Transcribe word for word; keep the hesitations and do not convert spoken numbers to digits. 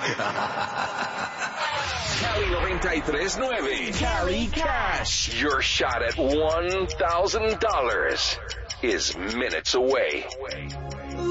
Cali noventa y tres nueve. Cali Cash. Your shot at one thousand dollars is minutes away.